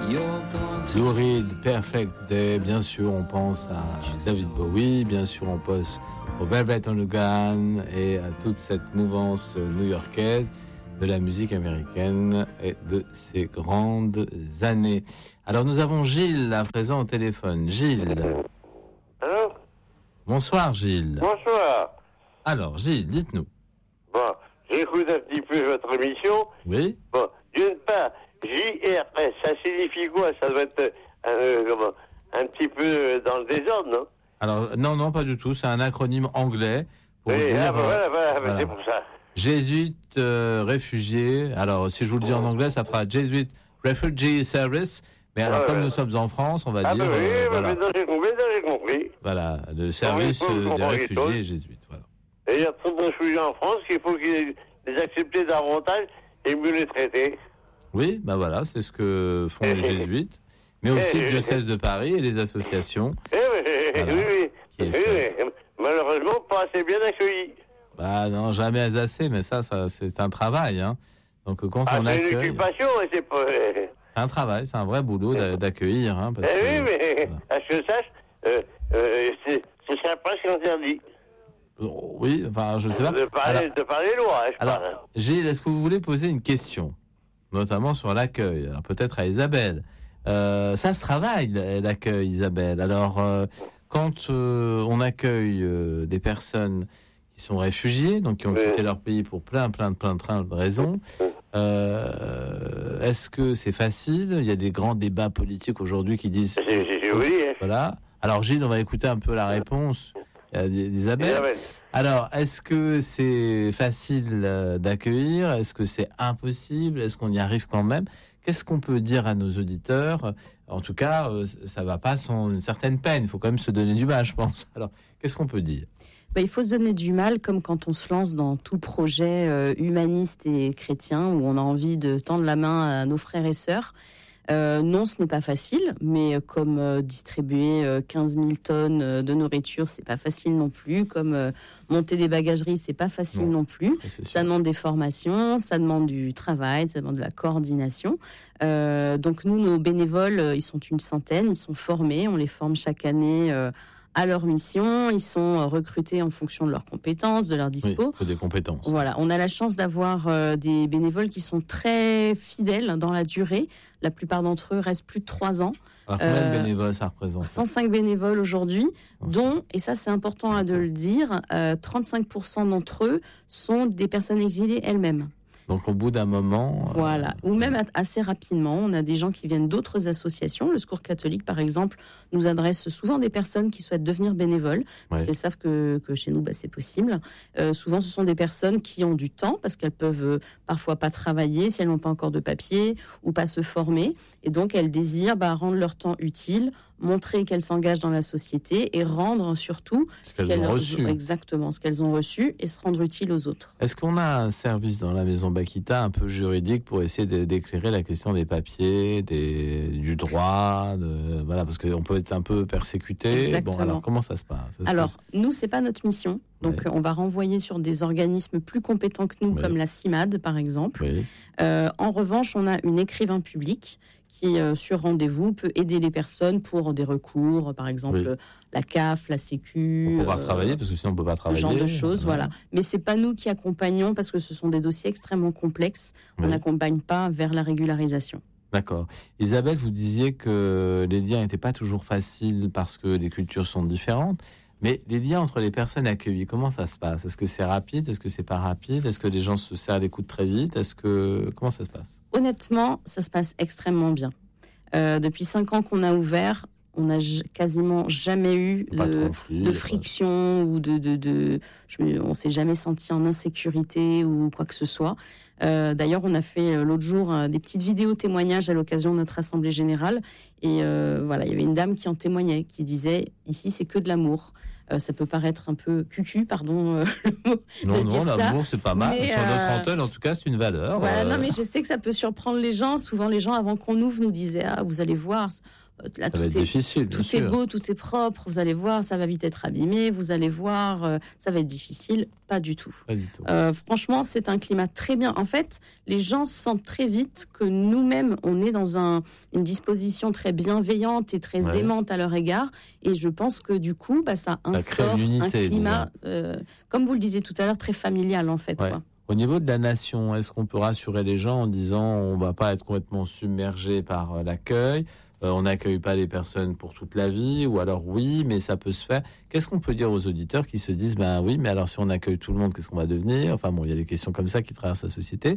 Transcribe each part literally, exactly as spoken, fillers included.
Lou Reed, Perfect Day, bien sûr on pense à David Bowie, bien sûr on pense au Velvet Underground et à toute cette mouvance new-yorkaise de la musique américaine et de ses grandes années. Alors nous avons Gilles à présent au téléphone. Gilles. Allô ? Bonsoir Gilles. Bonsoir. Alors Gilles, dites-nous. Bon, j'écoute un petit peu votre émission. Oui. Bon, d'une part, J R S, ça signifie quoi ? Ça doit être euh, comment, un petit peu dans le désordre, non ? Alors non, non, pas du tout. C'est un acronyme anglais pour oui, dire... Ah, bah, voilà, voilà, voilà. C'est pour ça. Jésuite euh, réfugié. Alors si je vous le dis en anglais, ça fera Jesuit Refugee Service. Mais alors, ah, comme ouais. nous sommes en France, on va ah, dire... Ah, bah oui, euh, bah, voilà. maintenant j'ai compris, j'ai compris. Voilà, le service euh, des réfugiés jésuites, voilà. Et il y a trop de réfugiés en France qu'il faut qu'ils les acceptent davantage et mieux les traiter. Oui, ben voilà, c'est ce que font les jésuites, mais aussi le diocèse de Paris et les associations. Eh oui, voilà, oui, oui. oui, oui. Malheureusement, pas assez bien accueillis. Bah non, jamais assez, mais ça, ça c'est un travail, hein. Donc quand ah, on c'est accueille... une occupation, et c'est pas... C'est un travail, c'est un vrai boulot d'accueillir. Hein, parce eh que, oui, mais voilà. à ce que je sache, euh, euh, c'est, c'est presque interdit. Oui, enfin, je sais pas. De parler, alors, de parler loin, je alors, parle. Gilles, est-ce que vous voulez poser une question, notamment sur l'accueil ? Alors peut-être à Isabelle. Euh, ça se travaille, l'accueil, Isabelle. Alors, euh, quand euh, on accueille euh, des personnes qui sont réfugiés, donc qui ont oui. quitté leur pays pour plein, plein, plein, plein de raisons, euh, est-ce que c'est facile ? Il y a des grands débats politiques aujourd'hui qui disent... C'est, c'est, c'est, oui. Voilà. Alors, Gilles, on va écouter un peu la réponse d'Isabelle. Isabelle. Alors, est-ce que c'est facile d'accueillir ? Est-ce que c'est impossible ? Est-ce qu'on y arrive quand même ? Qu'est-ce qu'on peut dire à nos auditeurs ? En tout cas, ça ne va pas sans une certaine peine. Il faut quand même se donner du mal, je pense. Alors, qu'est-ce qu'on peut dire ? Ben, il faut se donner du mal, comme quand on se lance dans tout projet euh, humaniste et chrétien, où on a envie de tendre la main à nos frères et sœurs. Euh, non, ce n'est pas facile, mais comme euh, distribuer euh, quinze mille tonnes euh, de nourriture, c'est pas facile non plus. Comme euh, monter des bagageries, c'est pas facile non, non plus. Ça, ça demande des formations, ça demande du travail, ça demande de la coordination. Euh, donc nous, nos bénévoles, euh, ils sont une centaine, ils sont formés, on les forme chaque année euh, à leur mission, ils sont recrutés en fonction de leurs compétences, de leurs dispo. Oui, il faut des compétences. Voilà, on a la chance d'avoir euh, des bénévoles qui sont très fidèles dans la durée. La plupart d'entre eux restent plus de trois ans. Alors combien euh, de bénévoles ça représente ? cent cinq bénévoles aujourd'hui, dont, et ça c'est important à de le dire, euh, trente-cinq pour cent d'entre eux sont des personnes exilées elles-mêmes. Donc au bout d'un moment... Voilà, euh... ou même assez rapidement, on a des gens qui viennent d'autres associations. Le Secours catholique, par exemple, nous adresse souvent des personnes qui souhaitent devenir bénévoles, parce ouais. qu'elles savent que, que chez nous, bah, c'est possible. Euh, souvent, ce sont des personnes qui ont du temps, parce qu'elles peuvent euh, parfois pas travailler, si elles n'ont pas encore de papier, ou pas se former. Et donc, elles désirent bah, rendre leur temps utile, montrer qu'elles s'engagent dans la société et rendre surtout ce, ce qu'elles ont reçu. Exactement, ce qu'elles ont reçu et se rendre utile aux autres. Est-ce qu'on a un service dans la Maison Bakita un peu juridique pour essayer de, d'éclairer la question des papiers, des, du droit, de, voilà, parce qu'on peut être un peu persécuté. Exactement. Bon, alors comment ça se passe ça se Alors, passe nous, c'est pas notre mission. Donc, ouais. on va renvoyer sur des organismes plus compétents que nous, ouais. comme la CIMAD, par exemple. Oui. Euh, en revanche, on a une écrivain public qui, euh, sur rendez-vous, peut aider les personnes pour des recours, par exemple oui. la C A F, la Sécu. Pour pouvoir euh, travailler, parce que sinon on ne peut pas travailler. Ce genre de choses, voilà. voilà. Mais ce n'est pas nous qui accompagnons, parce que ce sont des dossiers extrêmement complexes. Oui. On n'accompagne pas vers la régularisation. D'accord. Isabelle, vous disiez que les liens n'étaient pas toujours faciles parce que les cultures sont différentes. Mais les liens entre les personnes accueillies, comment ça se passe ? Est-ce que c'est rapide ? Est-ce que c'est pas rapide ? Est-ce que les gens se serrent les coudes très vite ? Est-ce que comment ça se passe ? Honnêtement, ça se passe extrêmement bien. Euh, depuis cinq ans qu'on a ouvert, on n'a j- quasiment jamais eu de, de, conflit, de friction ou de, de, de je me, on s'est jamais senti en insécurité ou quoi que ce soit. Euh, d'ailleurs, on a fait euh, l'autre jour euh, des petites vidéos témoignages à l'occasion de notre assemblée générale. Et euh, voilà, il y avait une dame qui en témoignait, qui disait « Ici, c'est que de l'amour. Euh, ça peut paraître un peu cucu, pardon. Euh, non, de non, dire l'amour, ça. c'est pas mal. Mais, Sur notre euh, antenne, en tout cas, c'est une valeur. Voilà, euh, non, mais je sais que ça peut surprendre les gens. Souvent, les gens, avant qu'on ouvre, nous disaient, ah, vous allez voir, là, ça tout va être est, difficile, bien tout est sûr. beau, tout est propre. Vous allez voir, ça va vite être abîmé. Vous allez voir, euh, ça va être difficile. Pas du tout. Pas du tout. Euh, franchement, c'est un climat très bien. En fait, les gens sentent très vite que nous-mêmes, on est dans un, une disposition très bienveillante et très Ouais. aimante à leur égard. Et je pense que du coup, bah, ça Ça crée instaure l'unité, un climat, disons. euh, comme vous le disiez tout à l'heure, très familial en fait. Ouais. Quoi. Au niveau de la nation, est-ce qu'on peut rassurer les gens en disant on va pas être complètement submergé par euh, l'accueil, euh, on n'accueille pas les personnes pour toute la vie, ou alors oui, mais ça peut se faire. Qu'est-ce qu'on peut dire aux auditeurs qui se disent ben oui, mais alors si on accueille tout le monde, qu'est-ce qu'on va devenir? Enfin bon, il y a des questions comme ça qui traversent la société.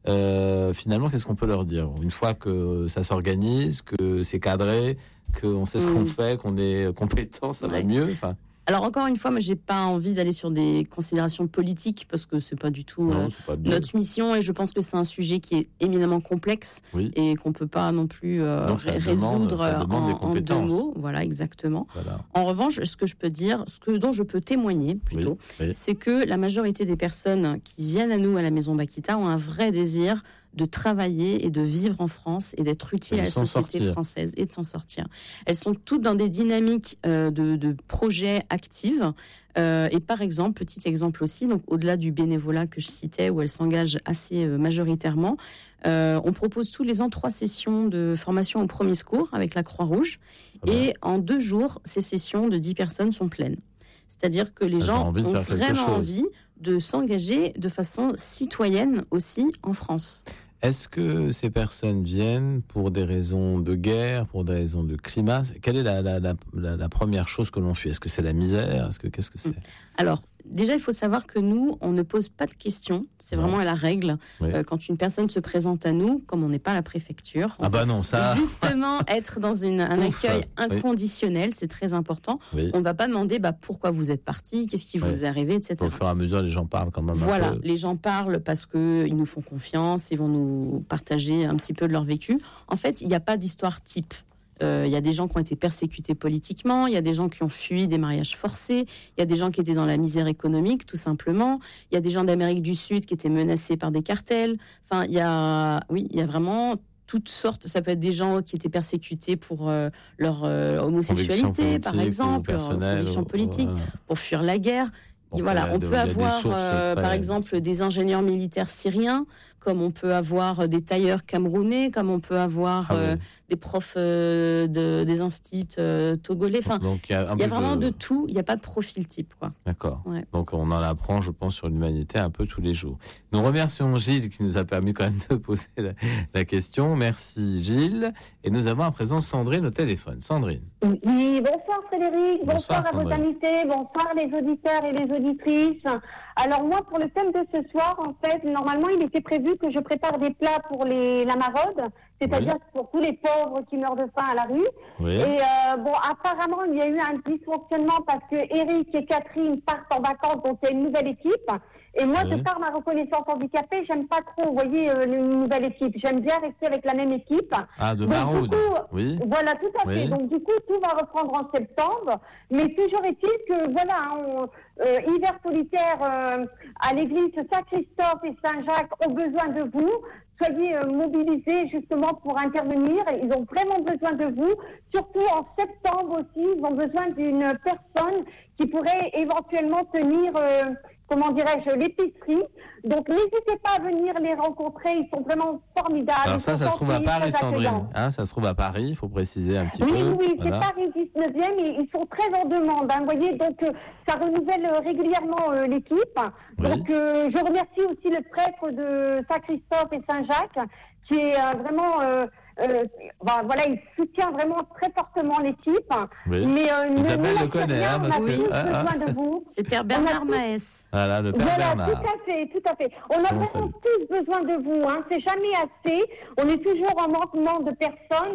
Euh, finalement, qu'est-ce qu'on peut leur dire une fois que ça s'organise, que c'est cadré, qu'on sait ce Mmh. qu'on fait, qu'on est compétent, ça va Ouais. mieux. Enfin, Alors encore une fois, moi, j'ai pas envie d'aller sur des considérations politiques parce que c'est pas du tout non, euh, c'est pas bien. notre mission et je pense que c'est un sujet qui est éminemment complexe Oui. et qu'on peut pas non plus euh, Donc, ça ré- demande- résoudre ça demande des en, en deux compétences. mots. Voilà, exactement. Voilà. En revanche, ce que je peux dire, ce que dont je peux témoigner plutôt, Oui, oui. c'est que la majorité des personnes qui viennent à nous à la Maison Bakita ont un vrai désir de travailler et de vivre en France et d'être utiles Et à de la s'en société sortir. française et de s'en sortir. Elles sont toutes dans des dynamiques euh, de, de projets actives. Euh, et par exemple, petit exemple aussi, donc au-delà du bénévolat que je citais, où elles s'engagent assez euh, majoritairement, euh, on propose tous les ans trois sessions de formation au premier secours avec la Croix-Rouge. Ah ben. Et en deux jours, ces sessions de dix personnes sont pleines. C'est-à-dire que les Elles ont gens envie de ont faire quelque vraiment chose. envie de s'engager de façon citoyenne aussi en France. Est-ce que ces personnes viennent pour des raisons de guerre, pour des raisons de climat? Quelle est la, la, la, la, la première chose que l'on fuit? Est-ce que c'est la misère? Est-ce que qu'est-ce que c'est? Alors, déjà, il faut savoir que nous, on ne pose pas de questions. C'est Non. vraiment la règle. Oui. Euh, quand une personne se présente à nous, comme on n'est pas la préfecture, on Ah bah non, ça. justement être dans une, un Ouf. accueil Oui. inconditionnel, c'est très important. Oui. On ne va pas demander bah, pourquoi vous êtes parti, qu'est-ce qui Oui. vous est arrivé, et cetera. Au fur et à mesure, les gens parlent quand même Voilà, un peu. les gens parlent parce qu'ils nous font confiance, ils vont nous partager un petit peu de leur vécu. En fait, il n'y a pas d'histoire type. Euh, Il y a des gens qui ont été persécutés politiquement, il y a des gens qui ont fui des mariages forcés, il y a des gens qui étaient dans la misère économique, tout simplement. Il y a des gens d'Amérique du Sud qui étaient menacés par des cartels. Enfin, il y a, oui, il y a vraiment toutes sortes. Ça peut être des gens qui étaient persécutés pour euh, leur euh, homosexualité, par exemple, leur conditions politiques, Voilà. pour fuir la guerre. Donc, Et voilà, il y a on des- peut il y a des avoir, sources euh, très- par exemple, des ingénieurs militaires syriens, comme on peut avoir des tailleurs camerounais, comme on peut avoir Ah euh, oui. des profs euh, de, des instits euh, togolais. Enfin, Donc il y a, un il y a peu vraiment de tout. Il n'y a pas de profil type, quoi. D'accord. Ouais. Donc on en apprend, je pense, sur l'humanité un peu tous les jours. Nous remercions Gilles qui nous a permis quand même de poser la, la question. Merci Gilles. Et nous avons à présent Sandrine au téléphone. Sandrine. Oui, bonsoir Frédéric, bonsoir, Bonsoir, à vos Sandrine. invités, bonsoir les auditeurs et les auditrices. Alors moi, pour le thème de ce soir, en fait, normalement, il était prévu que je prépare des plats pour les, la maraude, c'est-à-dire pour tous les pauvres qui meurent de faim à la rue. Oui. Et euh, bon, apparemment, il y a eu un dysfonctionnement parce que Eric et Catherine partent en vacances, donc il y a une nouvelle équipe. Et moi, Oui. de par ma reconnaissance handicapée, j'aime pas trop, vous voyez, euh, une nouvelle équipe. J'aime bien rester avec la même équipe. Ah, de Donc, Maraude. du coup, Oui. Voilà, tout à fait. Oui. Donc, du coup, tout va reprendre en septembre. Mais toujours est-il que, voilà, hein, on, euh, hiver solitaire euh, à l'église Saint-Christophe et Saint-Jacques ont besoin de vous. Soyez euh, mobilisés justement pour intervenir. Ils ont vraiment besoin de vous. Surtout en septembre aussi, ils ont besoin d'une personne qui pourrait éventuellement tenir, euh, comment dirais-je, l'épicerie. Donc n'hésitez pas à venir les rencontrer. Ils sont vraiment formidables. Alors Ils ça, sont ça se trouve à gentils, Paris, très Sandrine. accueillants. Hein, ça se trouve à Paris, il faut préciser un petit Oui, peu. oui, Voilà. c'est Paris dix-neuvième et ils sont très en demande. Hein, vous voyez, donc euh, ça renouvelle euh, régulièrement euh, l'équipe. Oui. Donc euh, je remercie aussi le prêtre de Saint-Christophe et Saint-Jacques qui est euh, vraiment, euh, euh, bah, voilà, il soutient vraiment très fortement l'équipe. Oui. Mais euh, ne Isabelle nous le lâchez connaît, rien, hein, on parce a que- tous ah, ah. besoin de vous. C'est Père On Bernard a tous- Maes. Voilà, le Père Voilà, Bernard. tout à fait, tout à fait. On a Bon, vraiment salut. tous besoin de vous, hein. C'est jamais assez. On est toujours en manquement de personnes.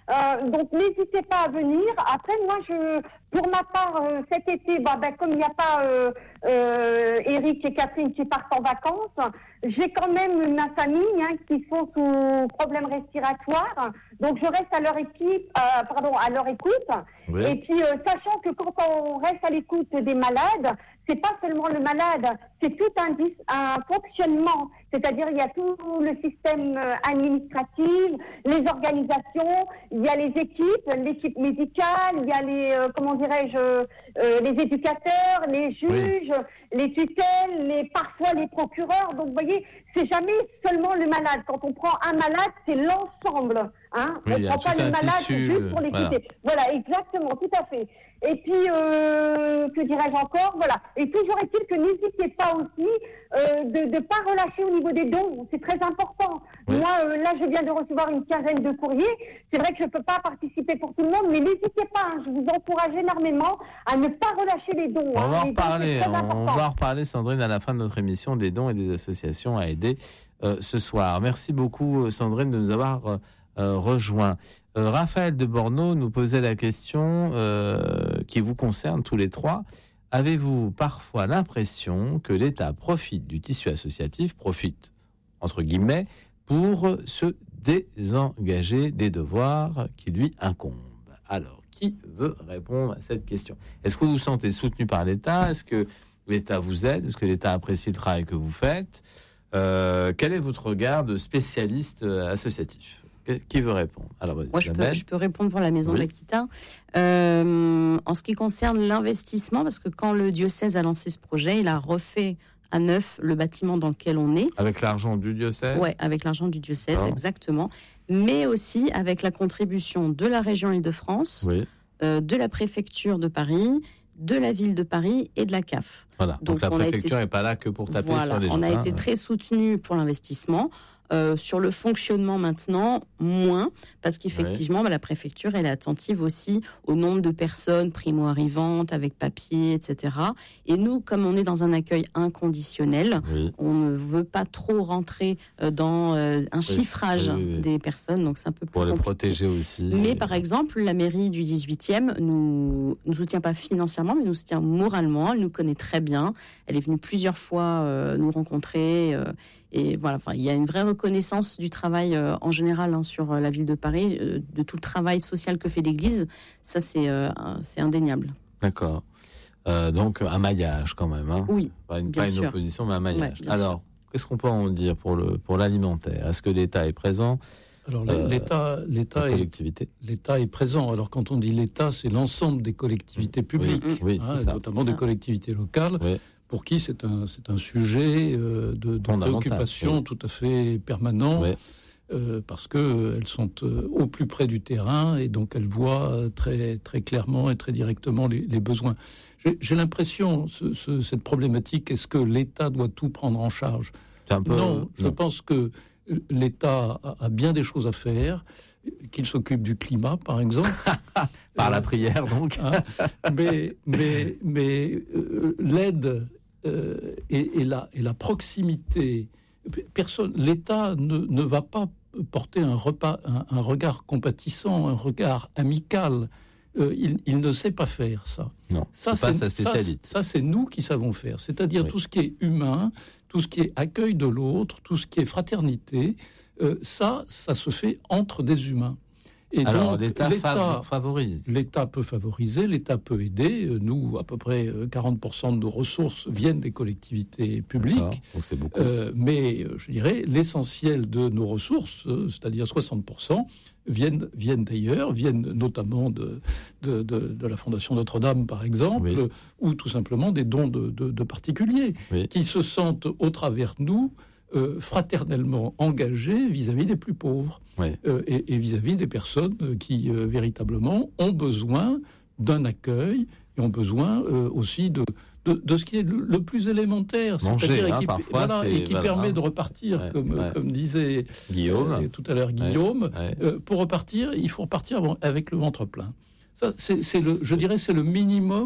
Euh, donc n'hésitez pas à venir. Après, moi, je, pour ma part, euh, cet été, bah, bah, comme il n'y a pas euh, euh, Eric et Catherine qui partent en vacances, j'ai quand même ma famille hein, qui sont sous problèmes respiratoires. Donc je reste à leur équipe, euh, pardon, à leur écoute. Oui. Et puis euh, sachant que quand on reste à l'écoute des malades, c'est pas seulement le malade, c'est tout un, dis- un fonctionnement. C'est-à-dire il y a tout le système euh, administratif, les organisations, il y a les équipes, l'équipe médicale, il y a les euh, comment dirais-je, euh, les éducateurs, les juges, oui. les tutelles, les parfois les procureurs. Donc vous voyez, c'est jamais seulement le malade. Quand on prend un malade, c'est l'ensemble. Hein, oui, on ne prend pas le malade tissu, juste pour l'écouter. Voilà. voilà, exactement, tout à fait. Et puis, euh, que dirais-je encore, voilà. Et toujours est-il que n'hésitez pas aussi euh, de ne pas relâcher au niveau des dons. C'est très important. Oui. Moi, euh, là, je viens de recevoir une quinzaine de courriers. C'est vrai que je ne peux pas participer pour tout le monde, mais n'hésitez pas. Hein, je vous encourage énormément à ne pas relâcher les dons. On hein, va en les reparler. dons, on, on va en reparler, Sandrine, à la fin de notre émission des dons et des associations à aider euh, ce soir. Merci beaucoup, Sandrine, de nous avoir euh, euh, rejoints. Euh, Raphaël de Bordeaux nous posait la question euh, qui vous concerne tous les trois. Avez-vous parfois l'impression que l'État profite du tissu associatif, profite, entre guillemets, pour se désengager des devoirs qui lui incombent? Alors, qui veut répondre à cette question? Est-ce que vous vous sentez soutenu par l'État? Est-ce que l'État vous aide? Est-ce que l'État apprécie le travail que vous faites? euh, Quel est votre regard de spécialiste associatif? Qui veut répondre? Alors, moi, je peux, je peux répondre pour la Maison oui. de l'Aquitain. Euh, en ce qui concerne l'investissement, parce que quand le diocèse a lancé ce projet, il a refait à neuf le bâtiment dans lequel on est. Avec l'argent du diocèse? Oui, avec l'argent du diocèse, oh. exactement. Mais aussi avec la contribution de la région Île-de-France, oui. euh, de la préfecture de Paris, de la ville de Paris et de la C A F. Voilà. Donc, Donc la préfecture n'est été... pas là que pour taper voilà, sur les gens. On a hein, été ouais. très soutenu pour l'investissement. Euh, sur le fonctionnement maintenant, moins, parce qu'effectivement, ouais. bah, la préfecture, elle est attentive aussi au nombre de personnes primo-arrivantes, avec papier, et cetera. Et nous, comme on est dans un accueil inconditionnel, oui. on ne veut pas trop rentrer euh, dans euh, un oui. chiffrage oui, oui. des personnes, donc c'est un peu plus pour compliqué. les protéger aussi. Mais par exemple, la mairie du dix-huitième nous nous soutient pas financièrement, mais nous soutient moralement. Elle nous connaît très bien. Elle est venue plusieurs fois euh, nous rencontrer. Euh, Et voilà, enfin, il y a une vraie reconnaissance du travail euh, en général hein, sur euh, la ville de Paris, euh, de tout le travail social que fait l'Église. Ça, c'est, euh, c'est indéniable. D'accord. Euh, donc, un maillage quand même. Hein. Oui, pas une, bien pas sûr. une opposition, mais un maillage. Ouais, Alors, sûr. qu'est-ce qu'on peut en dire pour, le, pour l'alimentaire? Est-ce que l'État est présent? Alors, l'État, euh, l'État, est, l'État est présent. Alors, quand on dit l'État, c'est l'ensemble des collectivités publiques, oui, oui, hein, ça, notamment des collectivités locales. Oui. Pour qui c'est un, c'est un sujet euh, de, de préoccupation oui. tout à fait permanent, oui. euh, parce qu'elles sont euh, au plus près du terrain et donc elles voient très, très clairement et très directement les, les besoins. J'ai, j'ai l'impression, ce, ce, cette problématique, est-ce que l'État doit tout prendre en charge? un peu, non, non, je pense que l'État a, a bien des choses à faire, qu'il s'occupe du climat, par exemple. Par euh, la prière, donc. hein, mais mais, mais euh, l'aide euh, et, et, la, et la proximité, personne, l'État ne, ne va pas porter un, repas, un, un regard compatissant, un regard amical. Euh, il, il ne sait pas faire ça. Non, ça, c'est, c'est pas sa spécialité. Ça, ça, c'est nous qui savons faire. C'est-à-dire oui. tout ce qui est humain, tout ce qui est accueil de l'autre, tout ce qui est fraternité, euh, ça, ça se fait entre des humains. Et alors, donc, l'État, l'État favorise. L'État peut favoriser, l'État peut aider. Nous, à peu près quarante pour cent de nos ressources viennent des collectivités publiques. Donc c'est beaucoup. Euh, mais, je dirais, l'essentiel de nos ressources, c'est-à-dire soixante pour cent, viennent, viennent d'ailleurs, viennent notamment de, de, de, de la Fondation Notre-Dame, par exemple, oui. ou tout simplement des dons de, de, de particuliers, oui. qui se sentent, au travers de nous, Euh, fraternellement engagés vis-à-vis des plus pauvres oui. euh, et, et vis-à-vis des personnes qui euh, véritablement ont besoin d'un accueil et ont besoin euh, aussi de, de, de ce qui est le, le plus élémentaire, manger, c'est-à-dire hein, et qui, parfois, voilà, et qui voilà. permet de repartir, ouais, comme, ouais. comme disait Guillaume. Euh, tout à l'heure Guillaume. Ouais, ouais. Euh, pour repartir, il faut repartir avec le ventre plein. Ça, c'est, c'est le, je dirais, c'est le minimum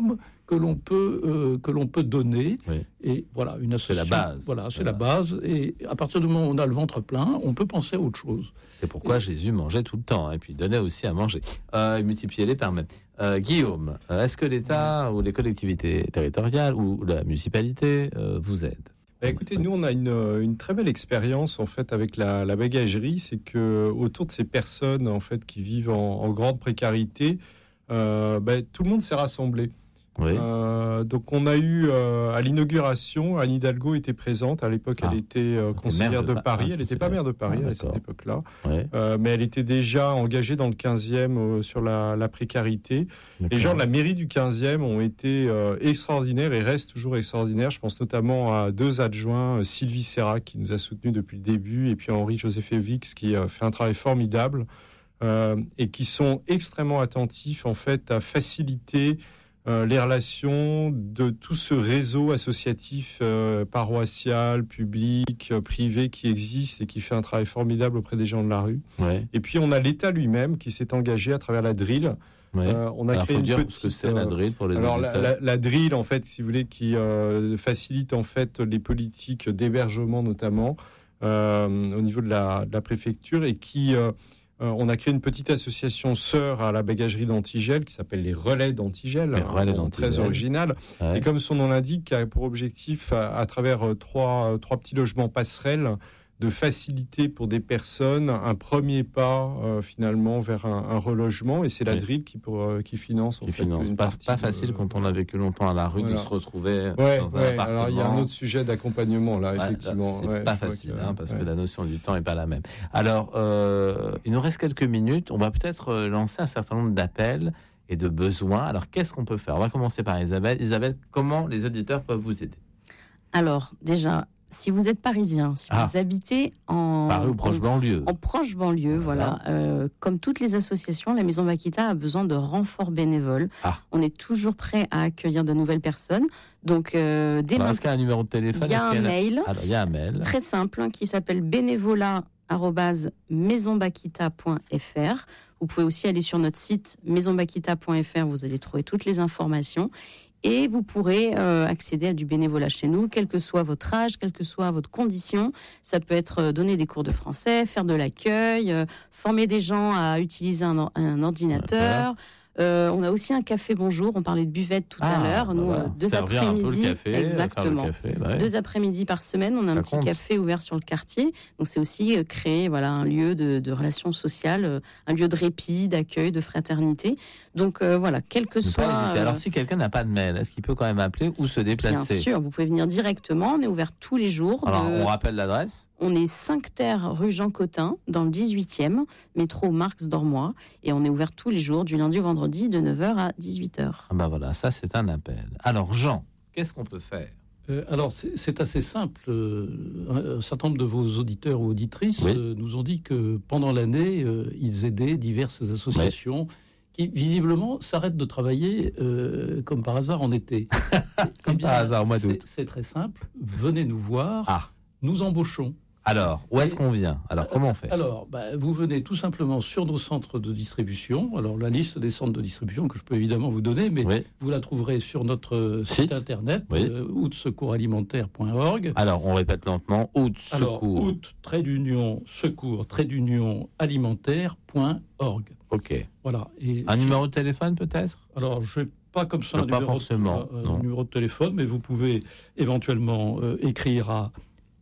que l'on peut euh, que l'on peut donner. Oui. Et voilà, une association. C'est la base. Voilà, c'est voilà. la base. Et à partir du moment où on a le ventre plein, on peut penser à autre chose. C'est pourquoi et... Jésus mangeait tout le temps, hein, et puis donnait aussi à manger. Euh, il multipliait les pains même. Euh, Guillaume, est-ce que l'État ou les collectivités territoriales ou la municipalité euh, vous aident? Bah écoutez, nous on a une, une très belle expérience en fait avec la, la bagagerie, c'est que autour de ces personnes en fait qui vivent en, en grande précarité, euh, bah, tout le monde s'est rassemblé. Oui. Euh, donc on a eu euh, à l'inauguration, Anne Hidalgo était présente. À l'époque, ah, elle était euh, conseillère de, de Paris. Elle n'était pas maire de Paris ah, à cette époque-là, ouais. euh, mais elle était déjà engagée dans le quinzième euh, sur la, la précarité. D'accord. Les gens de la mairie du quinzième ont été euh, extraordinaires et restent toujours extraordinaires. Je pense notamment à deux adjoints, euh, Sylvie Serra qui nous a soutenus depuis le début, et puis Henri Joséphevix qui euh, fait un travail formidable euh, et qui sont extrêmement attentifs en fait à faciliter Euh, les relations de tout ce réseau associatif euh, paroissial, public, euh, privé qui existe et qui fait un travail formidable auprès des gens de la rue. Ouais. Et puis on a l'État lui-même qui s'est engagé à travers la D R I L. Ouais. Euh, on a alors, créé faut une dire petite. Ce que c'est la D R I L pour les alors la, auditeurs. la, la D R I L en fait, si vous voulez, qui euh, facilite en fait les politiques d'hébergement notamment euh, au niveau de la, de la préfecture et qui euh, on a créé une petite association sœur à la bagagerie d'Antigel qui s'appelle les Relais d'Antigel, les Relais hein, très original. Ouais. Et comme son nom l'indique, a pour objectif, à, à travers euh, trois, trois petits logements passerelles, de faciliter pour des personnes un premier pas euh, finalement vers un, un relogement. Et c'est la oui. D R I L qui, pour, euh, qui finance. Qui en fait, finance. Une pas, partie pas de, facile quand on a vécu longtemps à la rue voilà. de se retrouver ouais, dans un ouais. appartement. Alors il y a un autre sujet d'accompagnement là, ouais, effectivement. C'est ouais, pas facile que, hein, parce ouais. que la notion du temps n'est pas la même. Alors, euh, il nous reste quelques minutes. On va peut-être lancer un certain nombre d'appels et de besoins. Alors, qu'est-ce qu'on peut faire? On va commencer par Isabelle. Isabelle, comment les auditeurs peuvent vous aider? Alors, déjà, si vous êtes parisien, si ah. vous habitez en Paris ou proche en, banlieue, en proche banlieue, voilà, voilà. Euh, comme toutes les associations, la Maison Vaquita a besoin de renforts bénévoles. Ah. On est toujours prêt à accueillir de nouvelles personnes. Donc, euh, dès est-ce qu'il y a un numéro de téléphone? Il y a un mail. Alors, il y a un mail très simple hein, qui s'appelle bénévolat arobase maison vaquita point f r. Vous pouvez aussi aller sur notre site maison vaquita point f r. Vous allez trouver toutes les informations. Et vous pourrez euh, accéder à du bénévolat chez nous, quel que soit votre âge, quelle que soit votre condition. Ça peut être euh, donner des cours de français, faire de l'accueil, euh, former des gens à utiliser un, un ordinateur. Euh, on a aussi un café bonjour. On parlait de buvette tout ah, à l'heure. Nous, voilà. deux Servir après-midi, café, exactement. Café, bah ouais. Deux après-midi par semaine, on a Ça un petit compte. café ouvert sur le quartier. Donc c'est aussi euh, créer voilà un lieu de, de relations sociales, euh, un lieu de répit, d'accueil, de fraternité. Donc euh, voilà, quel que soit. Euh... Alors si quelqu'un n'a pas de mail, est-ce qu'il peut quand même appeler ou se déplacer? Bien sûr, vous pouvez venir directement. On est ouvert tous les jours. Alors de... on rappelle l'adresse. On est cinq terres rue Jean Cotin, dans le dix-huitième, métro Marx d'Ormois. Et on est ouvert tous les jours, du lundi au vendredi, de neuf heures à dix-huit heures. Ah ben voilà, ça c'est un appel. Alors Jean, qu'est-ce qu'on peut faire? euh, Alors c'est, c'est assez simple. Euh, un certain nombre de vos auditeurs ou auditrices oui. euh, nous ont dit que pendant l'année, euh, ils aidaient diverses associations oui. qui visiblement s'arrêtent de travailler euh, comme par hasard en été. Comme eh bien, par hasard au mois d'août. C'est, c'est très simple. Venez nous voir. Ah. Nous embauchons. Alors, où est-ce qu'on vient? Alors, comment on fait? Alors, bah, vous venez tout simplement sur nos centres de distribution. Alors, la liste des centres de distribution que je peux évidemment vous donner, mais oui. vous la trouverez sur notre site, site internet, oui. euh, out secours alimentaire point org. Alors, on répète lentement, out Alors, secours. out, trait d'union, secours, trait d'union, alimentaire point org. Ok. Voilà. Et un numéro de téléphone, peut-être? Alors, je pas comme ça non, un, pas numéro, forcément, de, un numéro de téléphone, mais vous pouvez éventuellement euh, écrire à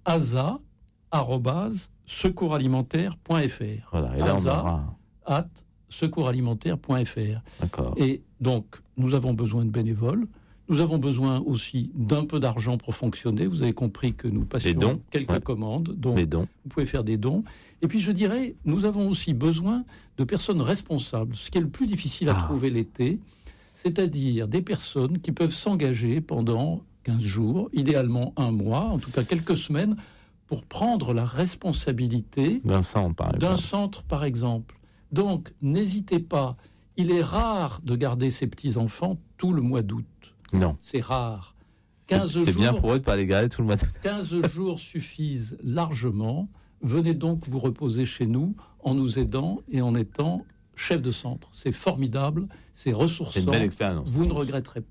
asa arobase secoursalimentaire point f r. Voilà, et là on aura at secoursalimentaire point f r. D'accord. Et donc, nous avons besoin de bénévoles. Nous avons besoin aussi d'un peu d'argent pour fonctionner. Vous avez compris que nous passions dons, quelques ouais. commandes. Donc, des dons. Vous pouvez faire des dons. Et puis, je dirais, nous avons aussi besoin de personnes responsables. Ce qui est le plus difficile à ah. trouver l'été, c'est-à-dire des personnes qui peuvent s'engager pendant quinze jours, idéalement un mois, en tout cas quelques semaines, pour prendre la responsabilité d'un centre, par exemple. D'un centre, par exemple. Donc, n'hésitez pas. Il est rare de garder ses petits-enfants tout le mois d'août. Non. C'est rare. quinze c'est, c'est jours, bien pour eux de ne pas les garder tout le mois d'août. quinze jours suffisent largement. Venez donc vous reposer chez nous en nous aidant et en étant chef de centre. C'est formidable, c'est ressourçant. C'est une belle expérience. Vous ne regretterez pas.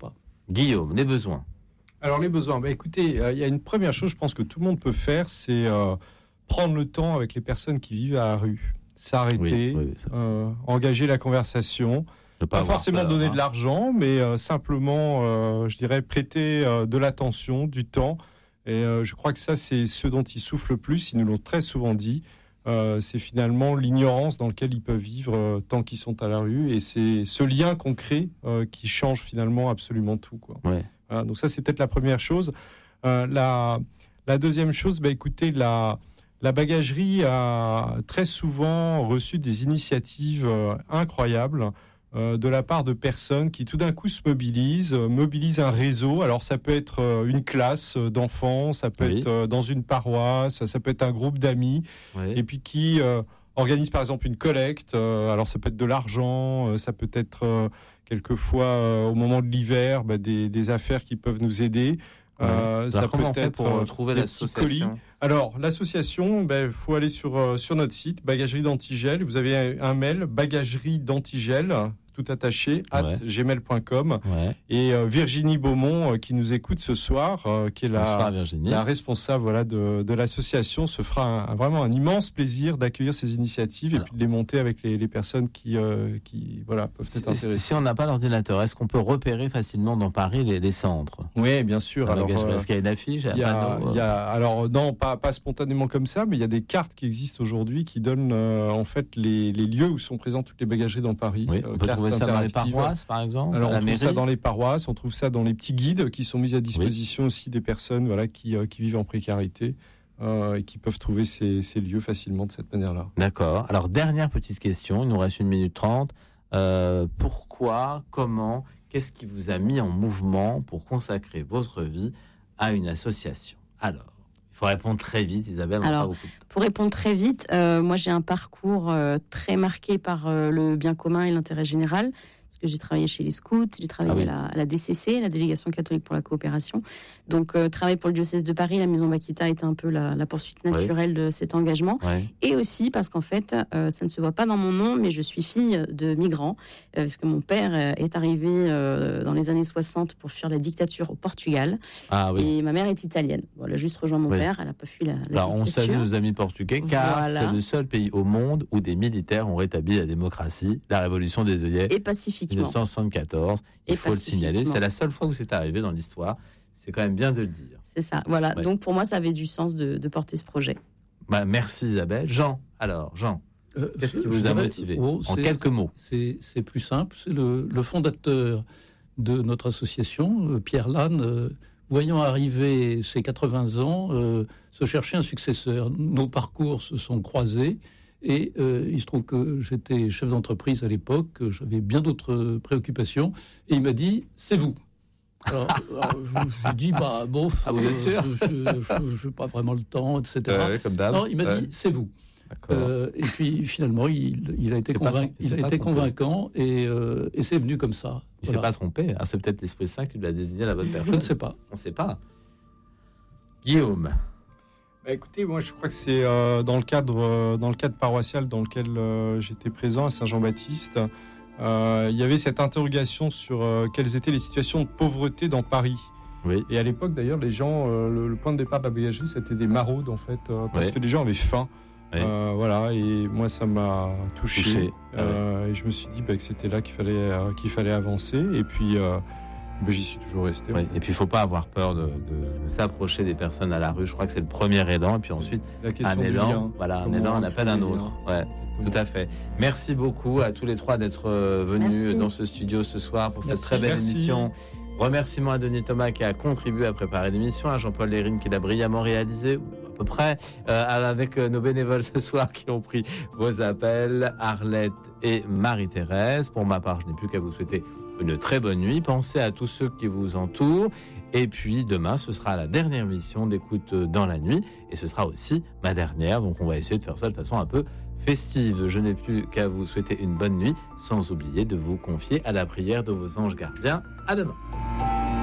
Guillaume, les besoins. Alors les besoins, bah, écoutez, il euh, y a une première chose, je pense que tout le monde peut faire, c'est euh, prendre le temps avec les personnes qui vivent à la rue, s'arrêter, oui, oui, euh, engager la conversation, pas, pas forcément peur, donner hein. de l'argent, mais euh, simplement, euh, je dirais, prêter euh, de l'attention, du temps. Et euh, je crois que ça, c'est ce dont ils souffrent le plus. Ils nous l'ont très souvent dit. Euh, c'est finalement l'ignorance dans laquelle ils peuvent vivre euh, tant qu'ils sont à la rue. Et c'est ce lien qu'on crée euh, qui change finalement absolument tout, quoi. Ouais. Voilà, donc ça, c'est peut-être la première chose. Euh, la, la deuxième chose, bah, écoutez, la, la bagagerie a très souvent reçu des initiatives euh, incroyables euh, de la part de personnes qui tout d'un coup se mobilisent, euh, mobilisent un réseau. Alors ça peut être euh, une classe d'enfants, ça peut oui. être euh, dans une paroisse, ça peut être un groupe d'amis, oui. et puis qui euh, organise par exemple une collecte. Euh, alors ça peut être de l'argent, euh, ça peut être... Euh, quelquefois, euh, au moment de l'hiver, bah, des, des affaires qui peuvent nous aider. Euh, ouais. Ça peut être fait pour euh, trouver l'association. Alors, l'association, il bah, faut aller sur, euh, sur notre site, Bagagerie d'Antigel. Vous avez un, un mail, bagagerie d'Antigel, tout attaché, at ouais. gmail point com. Ouais. Et euh, Virginie Beaumont, euh, qui nous écoute ce soir, euh, qui est la, la responsable voilà, de, de l'association, se fera un, un, vraiment un immense plaisir d'accueillir ces initiatives. Alors. Et puis de les monter avec les, les personnes qui, euh, qui voilà, peuvent être intéressées. Si on n'a pas l'ordinateur, est-ce qu'on peut repérer facilement dans Paris les, les centres ? Oui, bien sûr. Alors, alors, est-ce qu'il y a une affiche ? Il y a, il y a, alors non, pas, pas spontanément comme ça, mais il y a des cartes qui existent aujourd'hui qui donnent euh, en fait les, les lieux où sont présentes toutes les bagageries dans Paris. Oui, on peut euh, trouver ça dans les paroisses, par exemple. Alors, on trouve mairie. ça dans les paroisses, on trouve ça dans les petits guides qui sont mis à disposition oui. aussi des personnes voilà, qui, euh, qui vivent en précarité euh, et qui peuvent trouver ces, ces lieux facilement de cette manière-là. D'accord. Alors, dernière petite question, il nous reste une minute trente. Euh, pourquoi, comment, qu'est-ce qui vous a mis en mouvement pour consacrer votre vie à une association ? Alors, il faut répondre très vite, Isabelle. Alors, beaucoup de temps. Pour répondre très vite, euh, moi j'ai un parcours euh, très marqué par euh, le bien commun et l'intérêt général. Que j'ai travaillé chez les scouts, j'ai travaillé ah oui. à, la, à la D C C, la Délégation catholique pour la coopération. Donc, euh, travailler pour le diocèse de Paris, la Maison Vaquita était un peu la, la poursuite naturelle oui. de cet engagement. Oui. Et aussi parce qu'en fait, euh, ça ne se voit pas dans mon nom, mais je suis fille de migrants, euh, parce que mon père euh, est arrivé euh, dans les années soixante pour fuir la dictature au Portugal. Ah, oui. Et ma mère est italienne. Bon, elle a juste rejoint mon oui. père, elle n'a pas fui la, la Alors, dictature. On salue nos amis portugais, car voilà. c'est le seul pays au monde où des militaires ont rétabli la démocratie, la révolution des œillets. Et pacifiquement. mille neuf cent soixante-quatorze. Il et faut le signaler, c'est la seule fois où c'est arrivé dans l'histoire. C'est quand même bien de le dire. C'est ça, voilà. Ouais. Donc pour moi, ça avait du sens de, de porter ce projet. Bah, merci Isabelle. Jean, alors Jean, euh, qu'est-ce qui vous a motivé oh, en quelques mots? C'est, c'est plus simple. C'est le, le fondateur de notre association, euh, Pierre Lannes, euh, voyant arriver ses quatre-vingts ans, euh, se chercher un successeur. Nos parcours se sont croisés. Et euh, il se trouve que j'étais chef d'entreprise à l'époque, que j'avais bien d'autres préoccupations, et il m'a dit « c'est vous ». Alors, alors je, je lui ai dit « bah bon, ah, vous êtes sûr je n'ai pas vraiment le temps, et cetera Ouais, comme d'hab. Non, il m'a ouais. dit « c'est vous ». Euh, et puis finalement, il, il a été, convainc, il a été convaincant, et, euh, et c'est venu comme ça. Il ne voilà. s'est pas trompé, ah, c'est peut-être l'Esprit Saint qui lui a désigné la bonne personne. Je ne sais pas. On ne sait pas. Guillaume. Bah écoutez, moi je crois que c'est euh, dans le cadre euh, dans le cadre paroissial dans lequel euh, j'étais présent à Saint-Jean-Baptiste, euh, il y avait cette interrogation sur euh, quelles étaient les situations de pauvreté dans Paris. Oui. Et à l'époque d'ailleurs, les gens, euh, le, le point de départ de la bagagerie, c'était des maraudes en fait, euh, parce oui. que les gens avaient faim. Oui. Euh, voilà, et moi ça m'a touché. touché. Euh, oui. Et je me suis dit bah, que c'était là qu'il fallait euh, qu'il fallait avancer. Et puis euh, Ben, j'y suis toujours resté. Oui. Et puis il ne faut pas avoir peur de, de, de s'approcher des personnes à la rue. Je crois que c'est le premier élan. Et puis ensuite, un élan, voilà, un élan, on appelle un autre. Ouais, tout à fait. Merci beaucoup à tous les trois d'être venus Merci. dans ce studio ce soir pour Merci. cette très belle Merci. émission. Remerciements à Denis Thomas qui a contribué à préparer l'émission, à Jean-Paul Lérine qui l'a brillamment réalisé, à peu près, euh, avec nos bénévoles ce soir qui ont pris vos appels, Arlette et Marie-Thérèse. Pour ma part, je n'ai plus qu'à vous souhaiter une très bonne nuit. Pensez à tous ceux qui vous entourent. Et puis demain, ce sera la dernière mission d'Écoute dans la nuit. Et ce sera aussi ma dernière. Donc on va essayer de faire ça de façon un peu festive. Je n'ai plus qu'à vous souhaiter une bonne nuit, sans oublier de vous confier à la prière de vos anges gardiens. À demain.